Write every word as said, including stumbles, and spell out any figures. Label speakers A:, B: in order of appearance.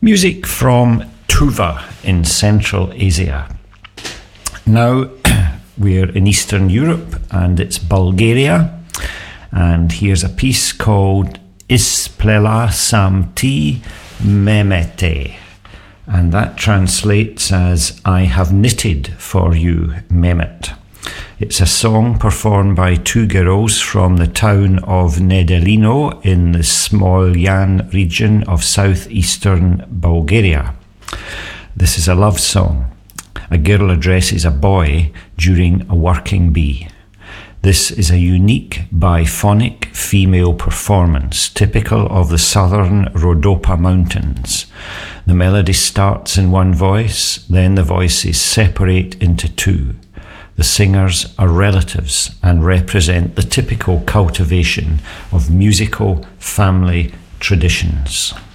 A: Music from Tuva in Central Asia. Now we're in Eastern Europe and it's Bulgaria, and here's a piece called Isplela Sam Ti Memete, and that translates as I have knitted for you, Mehmet. It's a song performed by two girls from the town of Nedelino in the Smolyan region of southeastern Bulgaria. This is a love song. A girl addresses a boy during a working bee. This is a unique biphonic female performance typical of the southern Rhodope Mountains. The melody starts in one voice, then the voices separate into two. The singers are relatives and represent the typical cultivation of musical family traditions.